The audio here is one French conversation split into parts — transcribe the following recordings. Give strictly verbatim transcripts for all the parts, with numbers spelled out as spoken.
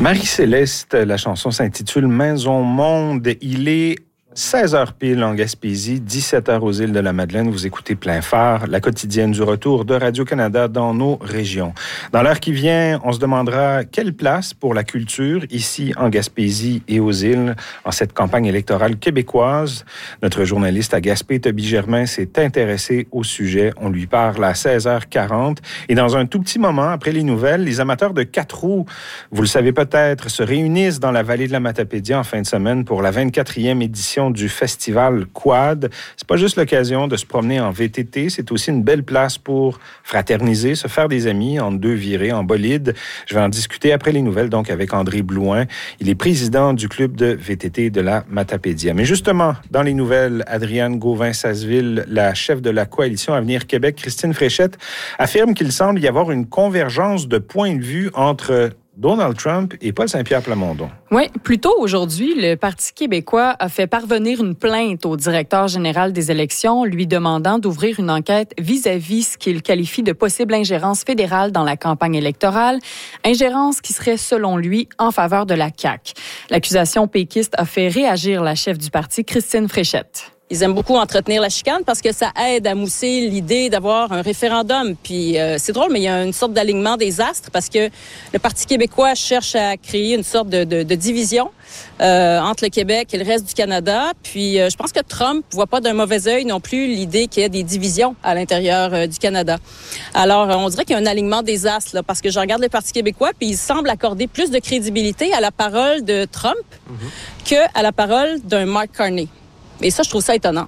Marie-Céleste, la chanson s'intitule « Maison Monde ». Il est seize heures pile en Gaspésie, dix-sept heures aux îles de la Madeleine. Vous écoutez Plein Phare, la quotidienne du retour de Radio-Canada dans nos régions. Dans l'heure qui vient, on se demandera quelle place pour la culture ici en Gaspésie et aux îles en cette campagne électorale québécoise. Notre journaliste à Gaspé, Toby Germain, s'est intéressé au sujet. On lui parle à seize heures quarante. Et dans un tout petit moment, après les nouvelles, les amateurs de quatre roues, vous le savez peut-être, se réunissent dans la vallée de la Matapédia en fin de semaine pour la vingt-quatrième édition du festival Quad. C'est pas juste l'occasion de se promener en V T T, c'est aussi une belle place pour fraterniser, se faire des amis en deux virées, en bolide. Je vais en discuter après les nouvelles, donc avec André Blouin. Il est président du club de V T T de la Matapédia. Mais justement, dans les nouvelles, Adrienne Gauvin-Sasseville, la chef de la coalition Avenir Québec, Christine Fréchette, affirme qu'il semble y avoir une convergence de points de vue entre Donald Trump et Paul Saint-Pierre Plamondon. Oui, plus tôt aujourd'hui, le Parti québécois a fait parvenir une plainte au directeur général des élections, lui demandant d'ouvrir une enquête vis-à-vis ce qu'il qualifie de possible ingérence fédérale dans la campagne électorale, ingérence qui serait, selon lui, en faveur de la C A Q. L'accusation péquiste a fait réagir la chef du parti, Christine Fréchette. Ils aiment beaucoup entretenir la chicane parce que ça aide à mousser l'idée d'avoir un référendum. Puis euh, c'est drôle, mais il y a une sorte d'alignement des astres parce que le Parti québécois cherche à créer une sorte de, de, de division euh, entre le Québec et le reste du Canada. Puis euh, je pense que Trump voit pas d'un mauvais œil non plus l'idée qu'il y ait des divisions à l'intérieur euh, du Canada. Alors euh, on dirait qu'il y a un alignement des astres là, parce que je regarde le Parti québécois puis il semble accorder plus de crédibilité à la parole de Trump mm-hmm. que à la parole d'un Mark Carney. Et ça, je trouve ça étonnant.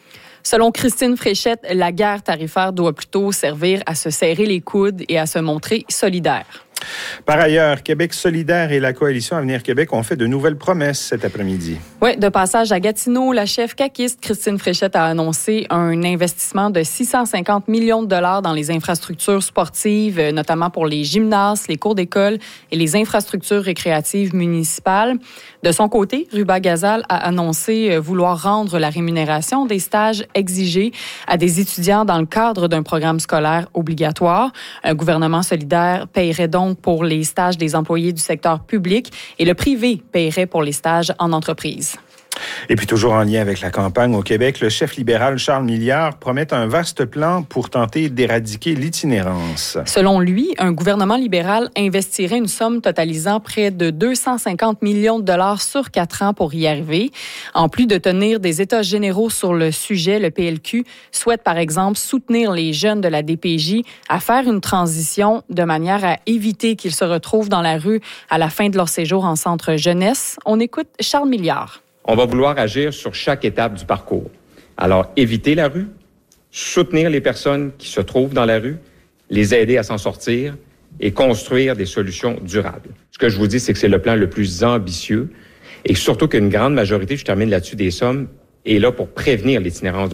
Selon Christine Fréchette, la guerre tarifaire doit plutôt servir à se serrer les coudes et à se montrer solidaire. Par ailleurs, Québec solidaire et la coalition Avenir Québec ont fait de nouvelles promesses cet après-midi. Oui, de passage à Gatineau, la chef caquiste Christine Fréchette a annoncé un investissement de six cent cinquante millions de dollars dans les infrastructures sportives, notamment pour les gymnases, les cours d'école et les infrastructures récréatives municipales. De son côté, Ruba Gazal a annoncé vouloir rendre la rémunération des stages exigés à des étudiants dans le cadre d'un programme scolaire obligatoire. Un gouvernement solidaire paierait donc pour les stages des employés du secteur public et le privé paierait pour les stages en entreprise. Et puis toujours en lien avec la campagne au Québec, le chef libéral Charles Milliard promet un vaste plan pour tenter d'éradiquer l'itinérance. Selon lui, un gouvernement libéral investirait une somme totalisant près de deux cent cinquante millions de dollars sur quatre ans pour y arriver. En plus de tenir des états généraux sur le sujet, le P L Q souhaite par exemple soutenir les jeunes de la D P J à faire une transition de manière à éviter qu'ils se retrouvent dans la rue à la fin de leur séjour en centre jeunesse. On écoute Charles Milliard. On va vouloir agir sur chaque étape du parcours. Alors, éviter la rue, soutenir les personnes qui se trouvent dans la rue, les aider à s'en sortir et construire des solutions durables. Ce que je vous dis, c'est que c'est le plan le plus ambitieux et surtout qu'une grande majorité, je termine là-dessus, des sommes est là pour prévenir l'itinérance.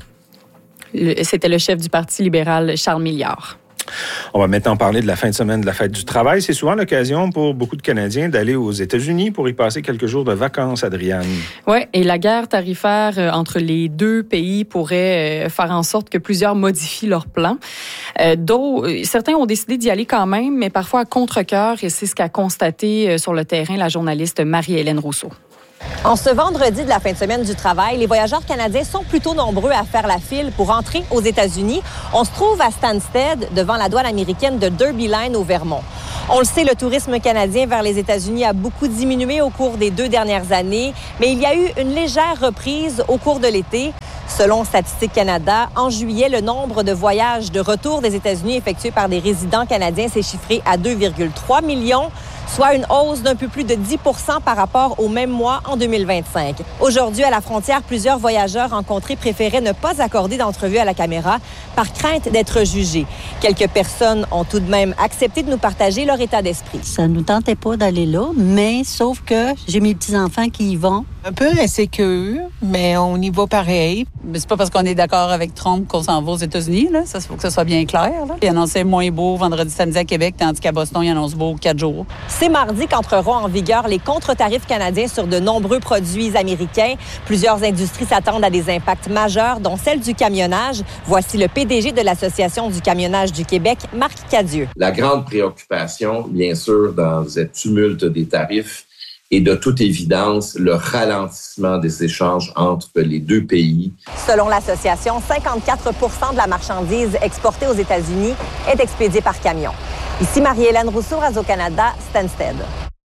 C'était le chef du Parti libéral, Charles Milliard. On va maintenant parler de la fin de semaine de la fête du travail. C'est souvent l'occasion pour beaucoup de Canadiens d'aller aux États-Unis pour y passer quelques jours de vacances, Adrienne. Oui, et la guerre tarifaire entre les deux pays pourrait faire en sorte que plusieurs modifient leurs plans. Euh, certains ont décidé d'y aller quand même, mais parfois à contre-cœur, et c'est ce qu'a constaté sur le terrain la journaliste Marie-Hélène Rousseau. En ce vendredi de la fin de semaine du travail, les voyageurs canadiens sont plutôt nombreux à faire la file pour entrer aux États-Unis. On se trouve à Stansted, devant la douane américaine de Derby Line au Vermont. On le sait, le tourisme canadien vers les États-Unis a beaucoup diminué au cours des deux dernières années, mais il y a eu une légère reprise au cours de l'été. Selon Statistique Canada, en juillet, le nombre de voyages de retour des États-Unis effectués par des résidents canadiens s'est chiffré à deux virgule trois millions, soit une hausse d'un peu plus de dix pour cent par rapport au même mois en deux mille vingt-cinq. Aujourd'hui, à la frontière, plusieurs voyageurs rencontrés préféraient ne pas accorder d'entrevue à la caméra par crainte d'être jugés. Quelques personnes ont tout de même accepté de nous partager leur état d'esprit. Ça ne nous tentait pas d'aller là, mais sauf que j'ai mes petits-enfants qui y vont. Un peu insécure, mais on y va pareil. Mais c'est pas parce qu'on est d'accord avec Trump qu'on s'en va aux États-Unis, là. Ça, il faut que ça soit bien clair, là. Il annonçait moins beau vendredi, samedi à Québec, tandis qu'à Boston, il annonce beau quatre jours. C'est mardi qu'entreront en vigueur les contre-tarifs canadiens sur de nombreux produits américains. Plusieurs industries s'attendent à des impacts majeurs, dont celle du camionnage. Voici le P D G de l'Association du camionnage du Québec, Marc Cadieux. La grande préoccupation, bien sûr, dans cette tumulte des tarifs, et de toute évidence, le ralentissement des échanges entre les deux pays. Selon l'association, cinquante-quatre pour cent de la marchandise exportée aux États-Unis est expédiée par camion. Ici Marie-Hélène Rousseau, Radio-Canada, Stansted.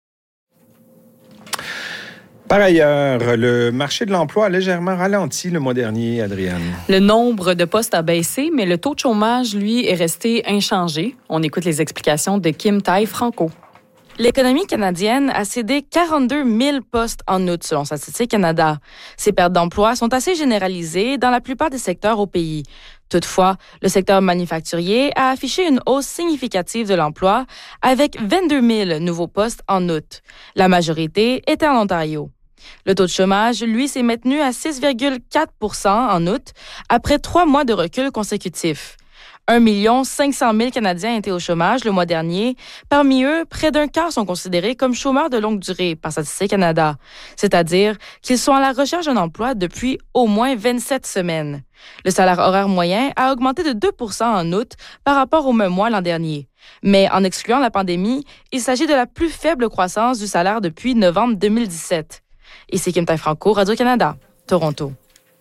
Par ailleurs, le marché de l'emploi a légèrement ralenti le mois dernier, Adrienne. Le nombre de postes a baissé, mais le taux de chômage, lui, est resté inchangé. On écoute les explications de Kim Tai-Franco. L'économie canadienne a cédé quarante-deux mille postes en août, selon Statistique Canada. Ces pertes d'emploi sont assez généralisées dans la plupart des secteurs au pays. Toutefois, le secteur manufacturier a affiché une hausse significative de l'emploi avec vingt-deux mille nouveaux postes en août. La majorité était en Ontario. Le taux de chômage, lui, s'est maintenu à six virgule quatre pour cent en août, après trois mois de recul consécutif. un million cinq cent mille Canadiens étaient au chômage le mois dernier. Parmi eux, près d'un quart sont considérés comme chômeurs de longue durée par Statistique Canada, c'est-à-dire qu'ils sont à la recherche d'un emploi depuis au moins vingt-sept semaines. Le salaire horaire moyen a augmenté de deux pour cent en août par rapport au même mois l'an dernier. Mais en excluant la pandémie, il s'agit de la plus faible croissance du salaire depuis novembre deux mille dix-sept. Ici Kim Tai-Franco, Radio-Canada, Toronto.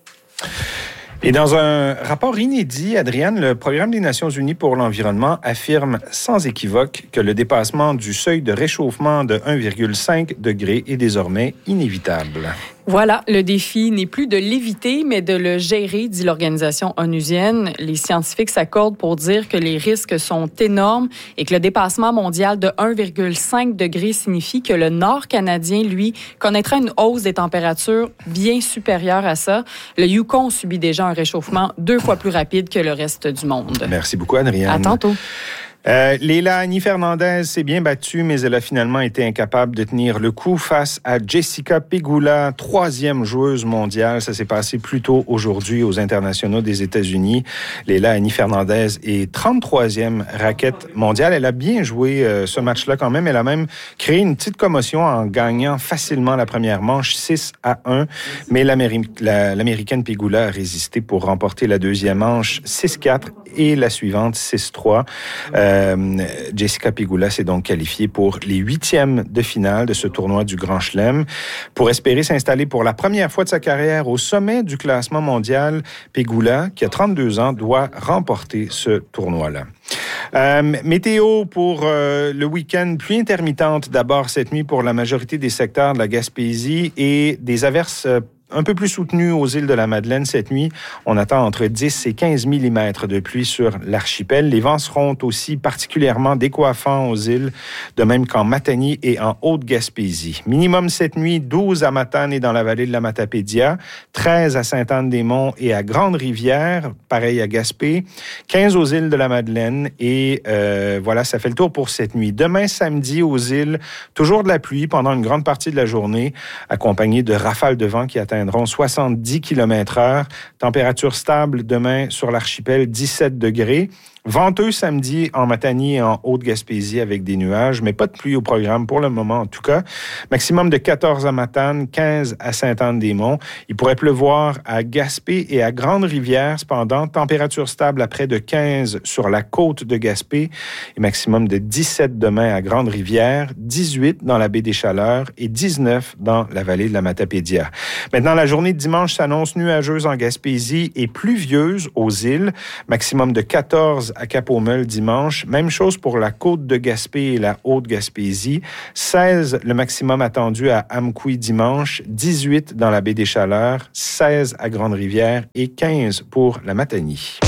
Et dans un rapport inédit, Adrienne, le Programme des Nations unies pour l'environnement affirme sans équivoque que le dépassement du seuil de réchauffement de un virgule cinq degré est désormais inévitable. Voilà, le défi n'est plus de l'éviter, mais de le gérer, dit l'organisation onusienne. Les scientifiques s'accordent pour dire que les risques sont énormes et que le dépassement mondial de un virgule cinq degré signifie que le nord canadien, lui, connaîtra une hausse des températures bien supérieure à ça. Le Yukon subit déjà un réchauffement deux fois plus rapide que le reste du monde. Merci beaucoup, Adrienne. À tantôt. Euh, Leila Annie Fernandez s'est bien battue, mais elle a finalement été incapable de tenir le coup face à Jessica Pegula, troisième joueuse mondiale. Ça s'est passé plus tôt aujourd'hui aux internationaux des États-Unis. Leila Annie Fernandez est trente-troisième raquette mondiale. Elle a bien joué euh, ce match-là quand même. Elle a même créé une petite commotion en gagnant facilement la première manche, six à un. Mais l'Améri- la, l'Américaine Pegula a résisté pour remporter la deuxième manche, six quatre, et la suivante, six trois. Euh, Euh, Jessica Pegula s'est donc qualifiée pour les huitièmes de finale de ce tournoi du Grand Chelem. Pour espérer s'installer pour la première fois de sa carrière au sommet du classement mondial, Pegula, qui a trente-deux ans, doit remporter ce tournoi-là. Euh, météo pour euh, le week-end, pluie intermittente d'abord cette nuit pour la majorité des secteurs de la Gaspésie et des averses euh, un peu plus soutenu aux îles de la Madeleine cette nuit. On attend entre dix et quinze millimètres de pluie sur l'archipel. Les vents seront aussi particulièrement décoiffants aux îles, de même qu'en Matanie et en Haute-Gaspésie. Minimum cette nuit, douze à Matane et dans la vallée de la Matapédia, treize à Sainte-Anne-des-Monts et à Grande-Rivière, pareil à Gaspé, quinze aux îles de la Madeleine et euh, voilà, ça fait le tour pour cette nuit. Demain, samedi, aux îles, toujours de la pluie pendant une grande partie de la journée, accompagnée de rafales de vent qui atteignent soixante-dix kilomètres heure. Température stable demain sur l'archipel, dix-sept degrés. Venteux samedi en Matanie et en Haute-Gaspésie avec des nuages, mais pas de pluie au programme pour le moment en tout cas. Maximum de quatorze à Matane, quinze à Sainte-Anne-des-Monts. Il pourrait pleuvoir à Gaspé et à Grande-Rivière. Cependant, température stable à près de quinze sur la côte de Gaspé et maximum de dix-sept demain à Grande-Rivière, dix-huit dans la baie des Chaleurs et dix-neuf dans la vallée de la Matapédia. Maintenant, la journée de dimanche s'annonce nuageuse en Gaspésie et pluvieuse aux îles. Maximum de quatorze à Cap-aux-Meules dimanche. Même chose pour la côte de Gaspé et la Haute-Gaspésie. seize le maximum attendu à Amqui dimanche. dix-huit dans la baie des Chaleurs. seize à Grande-Rivière et quinze pour la Matanie.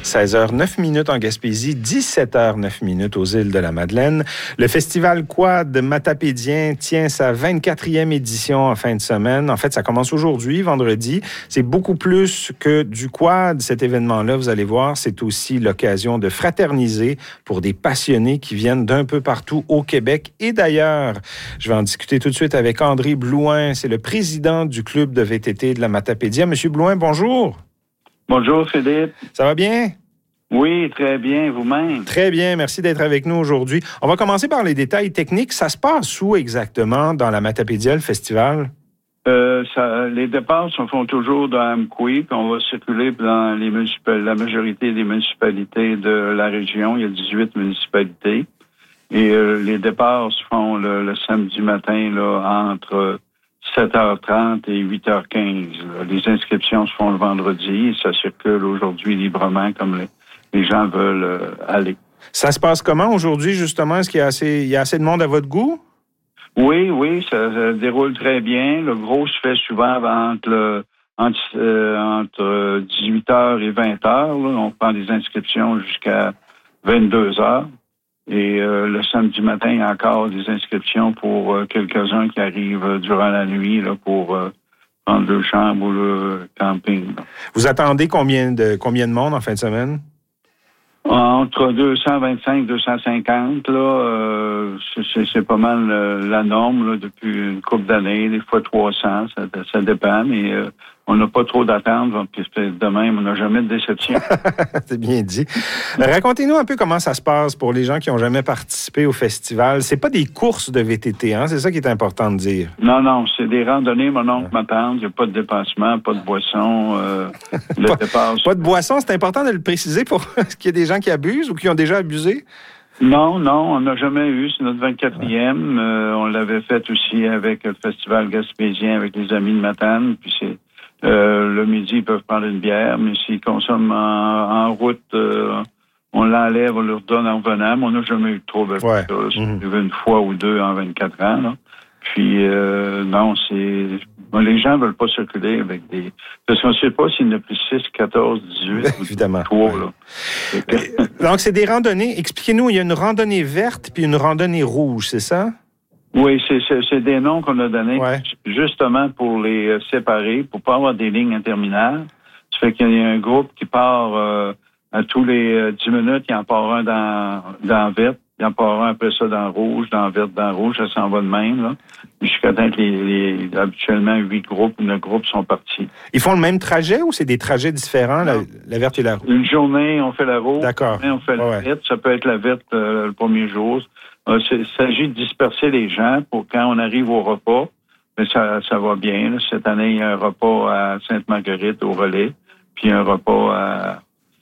seize heures neuf minutes en Gaspésie, dix-sept heures neuf minutes aux îles de la Madeleine. Le festival Quad Matapédien tient sa vingt-quatrième édition en fin de semaine. En fait, ça commence aujourd'hui, vendredi. C'est beaucoup plus que du quad, cet événement-là, vous allez voir. C'est aussi l'occasion de fraterniser pour des passionnés qui viennent d'un peu partout au Québec et d'ailleurs. Je vais en discuter tout de suite avec André Blouin. C'est le président du club de V T T de la Matapédia. Monsieur Blouin, bonjour. Bonjour, Philippe. Ça va bien? Oui, très bien. Vous-même? Très bien. Merci d'être avec nous aujourd'hui. On va commencer par les détails techniques. Ça se passe où exactement dans la Matapédia, le festival? Euh, ça, les départs se font toujours dans Amqui, puis on va circuler dans les municipal... la majorité des municipalités de la région. Il y a dix-huit municipalités. Et euh, les départs se font le, le samedi matin là, entre sept heures trente et huit heures quinze. Les inscriptions se font le vendredi et ça circule aujourd'hui librement comme les, les gens veulent euh, aller. Ça se passe comment aujourd'hui, justement? Est-ce qu'il y a assez, il y a assez de monde à votre goût? Oui, oui, ça se déroule très bien. Le gros se fait souvent entre, le, entre, euh, entre dix-huit heures et vingt heures. Là. On prend des inscriptions jusqu'à vingt-deux heures. Et euh, le samedi matin, il y a encore des inscriptions pour euh, quelques-uns qui arrivent euh, durant la nuit là, pour euh, prendre deux chambres ou le camping. Là. Vous attendez combien de combien de monde en fin de semaine? Entre deux cent vingt-cinq et deux cent cinquante, là, euh, c'est, c'est pas mal euh, la norme là, depuis une couple d'années, des fois trois cents, ça, ça dépend, mais euh, on n'a pas trop d'attente, puis de même, on n'a jamais de déception. C'est bien dit. Racontez-nous un peu comment ça se passe pour les gens qui n'ont jamais participé au festival. C'est pas des courses de V T T, hein? C'est ça qui est important de dire. Non, non, c'est des randonnées, mon oncle m'attend. Il n'y a pas de dépassement, pas de boisson. Euh, le pas, dépasse... pas de boisson, c'est important de le préciser pour est-ce qu'il y a des gens qui abusent ou qui ont déjà abusé? Non, non, on n'a jamais eu. C'est notre vingt-quatrième. Euh, on l'avait fait aussi avec le Festival gaspésien, avec les amis de Matane. Puis c'est euh, le midi, ils peuvent prendre une bière, mais s'ils consomment en, en route, euh, on l'enlève, on leur donne en venant. Mais on n'a jamais eu de trouble avec ouais. ça. C'est mmh. une fois ou deux en vingt-quatre ans. Là. Puis, euh, non, c'est... Bon, les gens veulent pas circuler avec des... Parce qu'on ne sait pas s'il y en a plus six, quatorze, dix-huit Évidemment. trois, ouais. là. Donc, c'est des randonnées. Expliquez-nous, il y a une randonnée verte puis une randonnée rouge, c'est ça? Oui, c'est, c'est, c'est des noms qu'on a donnés ouais. justement pour les euh, séparer, pour pas avoir des lignes interminables. Ça fait qu'il y a un groupe qui part euh, à tous les euh, dix minutes, il en part un dans, dans vert, il en part un après ça dans rouge, dans vert, dans rouge, ça s'en va de même, là. Jusqu'à temps que les, les habituellement huit groupes ou neuf groupes sont partis. Ils font le même trajet ou c'est des trajets différents, la, la verte et la rouge? Une journée, on fait la rouge. D'accord. Une journée, on fait ouais, la verte. Ça peut être la verte euh, le premier jour. Euh, il s'agit de disperser les gens pour quand on arrive au repas. Mais ça, ça va bien. Là. Cette année, il y a un repas à Sainte-Marguerite au Relais, puis un repas à,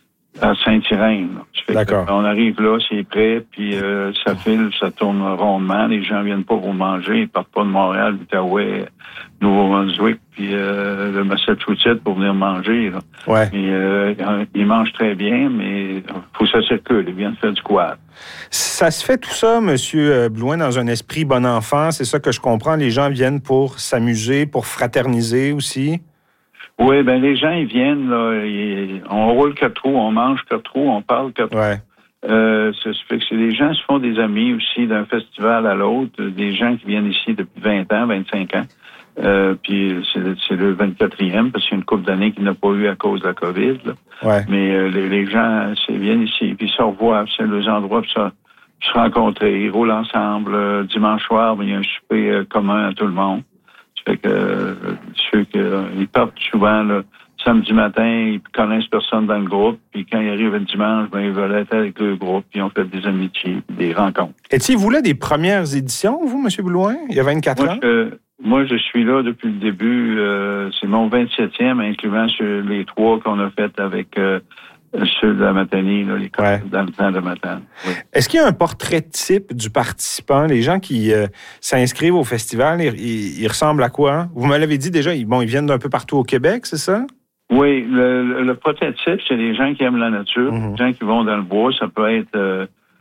à Saint-Irène. D'accord. On arrive là, c'est prêt, puis euh, ça file, ça tourne rondement. Les gens viennent pas pour manger, ils partent pas de Montréal, d'Outaouais, Nouveau-Brunswick, puis euh, le Massachusetts pour venir manger. Là. Ouais. Et, euh, ils mangent très bien, mais faut que ça circule. Ils viennent faire du quad. Ça se fait tout ça, M. Blouin, dans un esprit bon enfant. C'est ça que je comprends. Les gens viennent pour s'amuser, pour fraterniser aussi. Oui, ben les gens, ils viennent, là, ils, on roule quatre roues, on mange quatre roues, on parle quatre ouais. roues. Euh, ça se fait que c'est, les gens se font des amis aussi d'un festival à l'autre, des gens qui viennent ici depuis vingt ans, vingt-cinq ans. Euh, puis c'est, c'est le vingt-quatrième, parce qu'il y a une couple d'années qu'il n'a pas eu à cause de la COVID. Là. Ouais. Mais euh, les, les gens c'est, viennent ici, puis ils se revoient, c'est les endroits pour ça, se rencontrer, ils roulent ensemble. Euh, dimanche soir, ben, il y a un souper euh, commun à tout le monde. Ça fait que euh, ceux qui euh, ils partent souvent là, samedi matin, ils connaissent personne dans le groupe, puis quand ils arrivent le dimanche, ben, ils veulent être avec le groupe, puis ils ont fait des amitiés, des rencontres. Étiez-vous là des premières éditions, vous, M. Blouin, il y a vingt-quatre moi, ans? Je, moi, je suis là depuis le début. Euh, c'est mon vingt-septième, incluant sur les trois qu'on a fait avec euh, ceux de la Matanie, là, les ouais. dans le temps de Matane. Oui. Est-ce qu'il y a un portrait type du participant? Les gens qui euh, s'inscrivent au festival, ils, ils, ils ressemblent à quoi? Vous me l'avez dit déjà, ils, bon, ils viennent d'un peu partout au Québec, c'est ça? Oui, le, le prototype, c'est les gens qui aiment la nature, mm-hmm. les gens qui vont dans le bois. Ça peut être euh,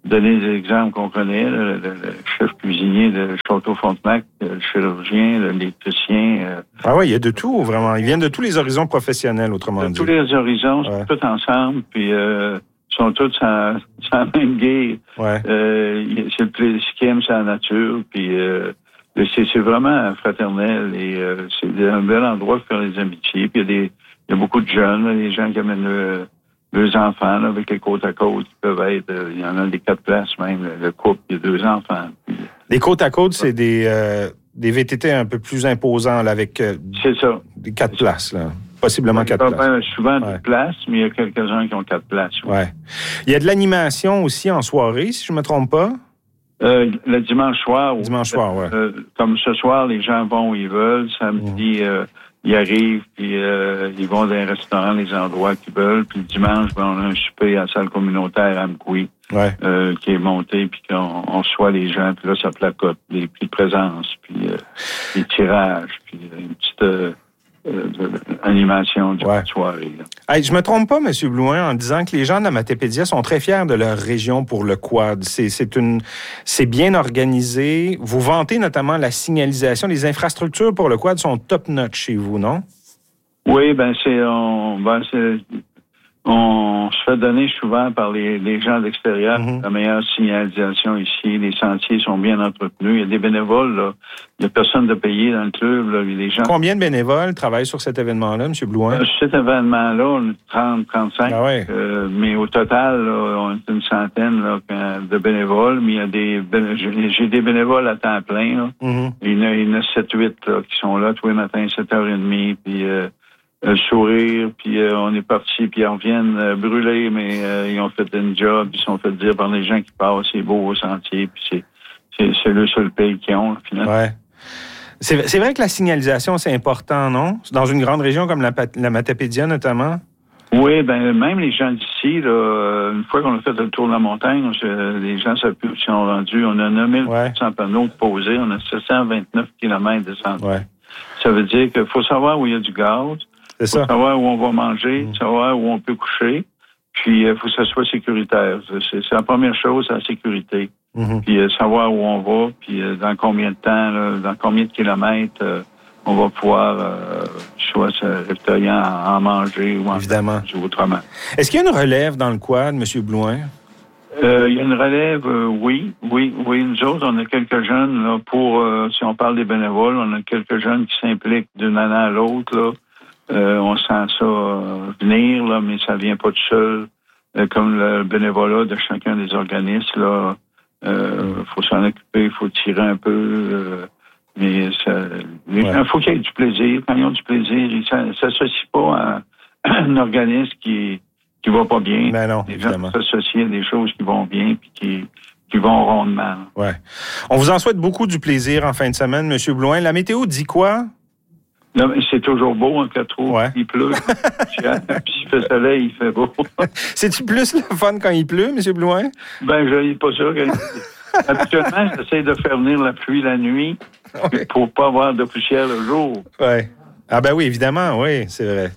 donner des exemples qu'on connaît, le, le, le chef cuisinier de Château-Frontenac, le chirurgien, l'électricien. Euh, ah oui, il y a de tout, vraiment. Ils viennent de tous les horizons professionnels, autrement de dit. Tous les horizons, ouais. tous ensemble, puis euh, sont tous sans, sans même guerre. Ouais. Euh, c'est le plaisir qui aime sa nature, puis euh, c'est, c'est vraiment fraternel et euh, c'est un bel endroit pour faire les amitiés. Puis il y a des, il y a beaucoup de jeunes, là, les gens qui amènent le, deux enfants, là, avec les côtes à côte, qui peuvent être, euh, il y en a des quatre places même, le couple, il y a deux enfants. Puis, les côtes à côte, c'est des, euh, des V T T un peu plus imposants, là, avec euh, c'est ça. des quatre c'est places, là. Possiblement quatre pas, places. Souvent ouais. deux places, mais il y a quelques-uns qui ont quatre places. Oui. Ouais. Il y a de l'animation aussi en soirée, si je ne me trompe pas. Euh, le dimanche soir. Dimanche soir, oui. Euh, comme ce soir, les gens vont où ils veulent. Samedi, mmh. euh, ils arrivent, puis euh, ils vont dans les restaurants, les endroits qu'ils veulent. Puis le dimanche, ben, on a un souper à la salle communautaire à Amqui, ouais. euh, qui est monté, puis qu'on on reçoit les gens. Puis là, ça placote, les prix de présence, puis euh, les tirages, puis une petite euh, euh, animation du ouais. soirée. Hey, je me trompe pas, M. Blouin, en disant que les gens de la Matapédia sont très fiers de leur région pour le quad. C'est, c'est, une, c'est bien organisé. Vous vantez notamment la signalisation. Les infrastructures pour le quad sont top-notch chez vous, non? Oui, ben c'est... On, ben c'est on se fait donner souvent par les, les gens d'extérieur mm-hmm. la meilleure signalisation ici. Les sentiers sont bien entretenus. Il y a des bénévoles, là. Il n'y a personne de payé dans le club, là. Les gens... Combien de bénévoles travaillent sur cet événement-là, M. Blouin? Euh, cet événement-là, on est trente, trente-cinq. Ah ouais. euh, mais au total, là, on est une centaine là, de bénévoles. Mais il y a des béné... j'ai des bénévoles à temps plein. Là. Mm-hmm. Il y en a, il y en a sept huit là, qui sont là tous les matins, sept heures trente. Puis... Euh, le sourire, puis euh, on est parti, puis ils reviennent euh, brûlés, mais euh, ils ont fait un job, ils se sont fait dire par les gens qui passent, c'est beau au sentier, puis c'est, c'est, c'est le seul pays qu'ils ont, finalement. Ouais. C'est, c'est vrai que la signalisation, c'est important, non? Dans une grande région comme la, la Matapédia, notamment? Oui, ben même les gens d'ici, là, une fois qu'on a fait le tour de la montagne, je, les gens savent plus où ils sont rendus. On a neuf mille quatre cents ouais. panneaux posés, on a sept cent vingt-neuf kilomètres de sentier. Ouais. Ça veut dire qu'il faut savoir où il y a du gaz, il faut ça. savoir où on va manger, mmh. savoir où on peut coucher, puis il euh, faut que ça soit sécuritaire. C'est, c'est la première chose, la sécurité. Mmh. Puis euh, savoir où on va, puis euh, dans combien de temps, là, dans combien de kilomètres euh, on va pouvoir euh, soit se réveiller en, en manger ou en Évidemment. Ou autrement. Est-ce qu'il y a une relève dans le quad, M. Blouin? Euh, il y a une relève, euh, oui, oui, oui. Nous autres, on a quelques jeunes, là, pour, euh, si on parle des bénévoles, on a quelques jeunes qui s'impliquent d'une année à l'autre, là. Euh, on sent ça euh, venir, là, mais ça vient pas tout seul. Euh, comme le bénévolat de chacun des organismes, là, euh, faut s'en occuper, il faut tirer un peu. Euh, mais ça, les ouais. gens, faut qu'il y ait du plaisir. Quand ils ont du plaisir, ils ne s'associent pas à un organisme qui qui va pas bien. Ben non, les gens s'associent à des choses qui vont bien puis qui qui vont rondement. Ouais. On vous en souhaite beaucoup du plaisir en fin de semaine, M. Blouin. La météo dit quoi? Non, mais c'est toujours beau en quatre jours. Ouais. Il pleut. Puis il fait soleil, il fait beau. C'est-tu plus le fun quand il pleut, M. Blouin? Ben, je n'ai pas ça. Habituellement, j'essaie de faire venir la pluie la nuit ouais. pour pas avoir de poussière le jour. Oui. Ah ben oui, évidemment, oui, c'est vrai.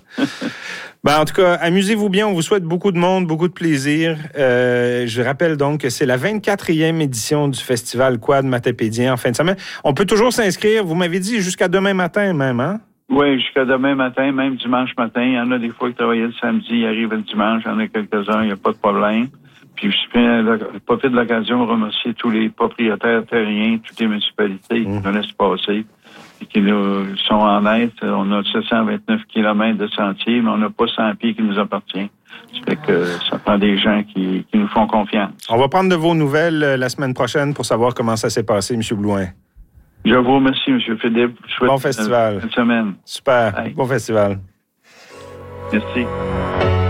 Ben, en tout cas, amusez-vous bien. On vous souhaite beaucoup de monde, beaucoup de plaisir. Euh, je rappelle donc que c'est la vingt-quatrième édition du Festival Quad Matapédien en fin de semaine. On peut toujours s'inscrire. Vous m'avez dit jusqu'à demain matin même, hein? Oui, jusqu'à demain matin, même dimanche matin. Il y en a des fois qui travaillaient le samedi, ils arrivent le dimanche. Il y en a quelques-uns, il n'y a pas de problème. Puis je profite de l'occasion de remercier tous les propriétaires terriens, toutes les municipalités mmh. qui nous laissent passer et qui nous sont en aide. On a sept cent vingt-neuf kilomètres de sentiers, mais on n'a pas cent pieds qui nous appartient. Ça fait que ça prend des gens qui, qui nous font confiance. On va prendre de vos nouvelles la semaine prochaine pour savoir comment ça s'est passé, M. Blouin. Je vous remercie, M. Philippe. Bon festival. Bonne semaine. Super. Bye. Bon festival. Merci.